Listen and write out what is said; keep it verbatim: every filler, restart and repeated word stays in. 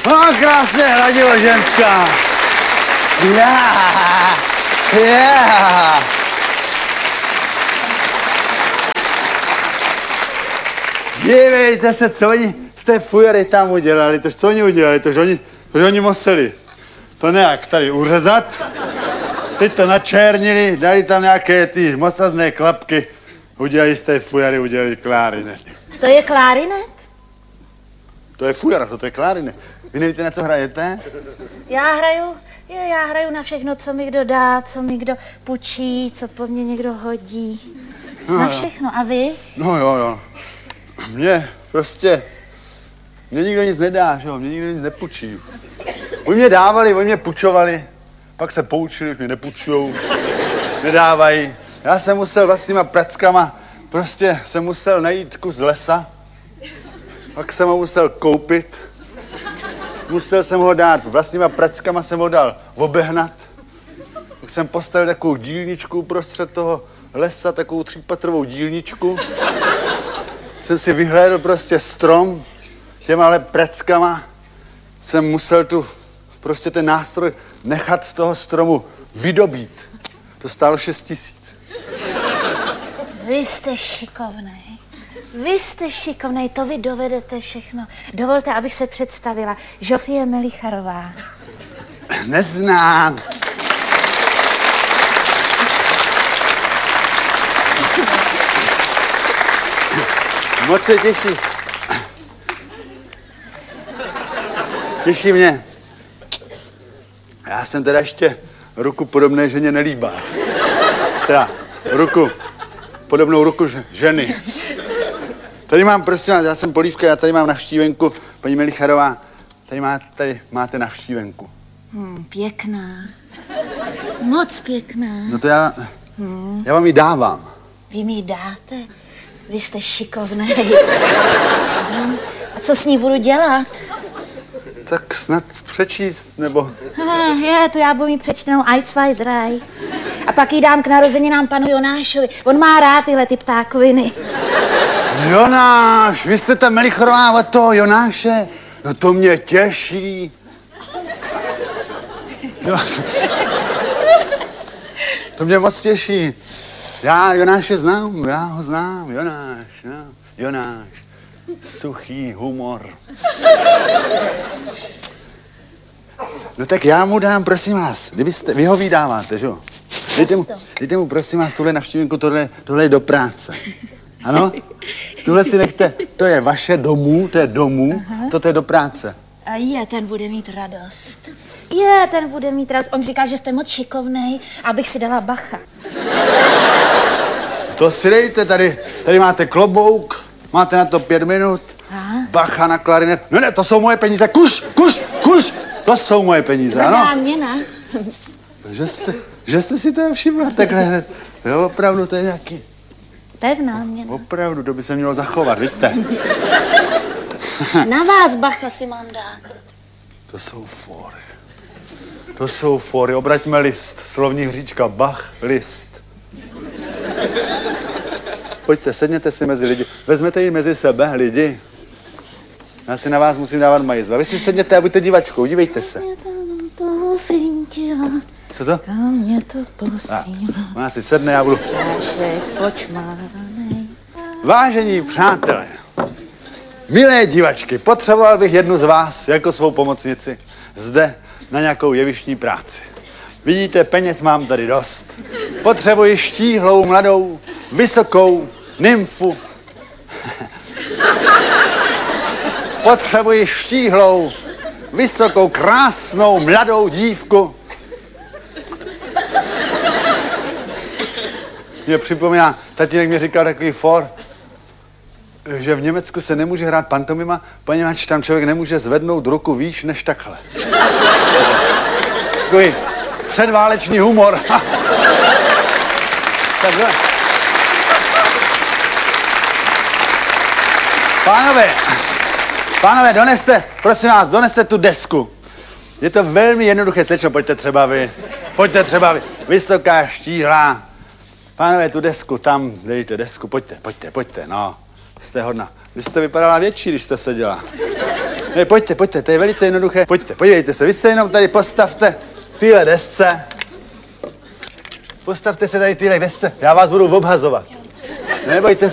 No, krásně hladilo ženská. Yeah. Yeah. Dívejte se, co oni z té fujery tam udělali, to co oni udělali, to že oni, to, že oni museli to nějak tady uřezat, teď to načernili, dali tam nějaké ty mocazné klapky, udělali z té fujery, udělali klarinet. To je klarinet? To je fujara, to je klarinet. Vy nevíte, na co hrajete? Já hraju, jo, já hraju na všechno, co mi kdo dá, co mi kdo půjčí, co po mně někdo hodí. No, na jo. všechno. A vy? No jo, jo. Mně prostě, mě nikdo nic nedá, že jo, mě nikdo nic nepůjčí. Oni mě dávali, oni mě půjčovali, pak se poučili, už mě nepůjčujou, nedávají. Já jsem musel vlastníma prackama, prostě jsem musel najít kus lesa, pak jsem ho musel koupit, musel jsem ho dát, vlastníma prackama jsem ho dal obehnat, pak jsem postavil takovou dílničku uprostřed toho lesa, takovou třípatrovou dílničku. Jsem si vyhlédl prostě strom, těma prackama jsem musel tu prostě ten nástroj nechat z toho stromu vydobít. To stálo šest tisíc. Vy jste šikovnej. Vy jste šikovnej, to vy dovedete všechno. Dovolte, abych se představila. Žofie Melicharová. Neznám. Moc se těší. Těší mě. Já jsem teda ještě ruku podobné ženě nelíbá. Teda ruku, podobnou ruku ženy. Tady mám, prosím vás, já jsem Polívka, já tady mám navštívenku, paní Melicharová, tady, má, tady máte navštívenku. Hmm, pěkná. Moc pěkná. No to já, hmm. já vám ji dávám. Vy mi ji dáte? Vy jste šikovnej. Hmm. A co s ní budu dělat? Tak snad přečíst, nebo... Ah, je, to já budu mít přečtenou Eins, zwei, drei. A pak jí dám k narozeninám panu Jonášovi. On má rád tyhle ty ptákoviny. Jonáš, vy jste ta Melicharová od toho Jonáše? No to mě těší. Jo. To mě moc těší. Já Jonáše znám, já ho znám, Jonáš, no, Jonáš. Suchý humor. No tak já mu dám, prosím vás, kdybyste, vy ho vydáváte, že jo? Dejte mu, dejte mu, prosím vás, tuhle navštívinku, tohle, tohle je do práce. Ano? Tuhle si nechte, to je vaše domů, to je domů, toto je do práce. A je, ten bude mít radost. Je, ten bude mít radost. On říká, že jste moc šikovnej, abych si dala bacha. To si dejte, tady, tady máte klobouk, máte na to pět minut, Aha. bacha na klarinet. No ne, to jsou moje peníze, kuš, kuš, kuš, to jsou moje peníze, ano? Tvrdá měna. Že jste, že jste si to všimla takhle hned. Jo, opravdu, to je nějaký... Pevná měna. Opravdu, to by se mělo zachovat, vidíte? Na vás bacha si mám dát. To jsou fóry. To jsou fóry, obraťme list. Slovní hříčka, Bach, list. Pojďte, sedněte si mezi lidi. Vezmete ji mezi sebe, lidi. Já si na vás musím dávat majzla. Vy si sedněte a buďte divačkou, dívejte se. Co to? A mě to posílá. Ona si sedne, já budu... Šášek počmáranej. Vážení přátelé, milé divačky, potřeboval bych jednu z vás jako svou pomocnici zde na nějakou jevištní práci. Vidíte, peněz mám tady dost. Potřebuji štíhlou, mladou, vysokou nymfu. Potřebuji štíhlou, vysokou, krásnou, mladou dívku. Mě připomíná, tatínek mi říkal takový for, že v Německu se nemůže hrát pantomima, poněvadž tam člověk nemůže zvednout ruku výš než takhle. Takový předválečný humor. Takže... Pánové, pánové, doneste, prosím vás, doneste tu desku. Je to velmi jednoduché, sečno, pojďte třeba vy. Pojďte třeba vy. Vysoká, štíhlá. Pánové, tu desku, tam, dejte desku, pojďte, pojďte, pojďte, no. Jste hodná. Vy jste vypadala větší, když jste seděla. Ne, pojďte, pojďte, to je velice jednoduché. Pojďte, podívejte se, vy se jenom tady postavte v téhle desce. Postavte se tady v téhle desce, já vás budu obhazovat. Nebojte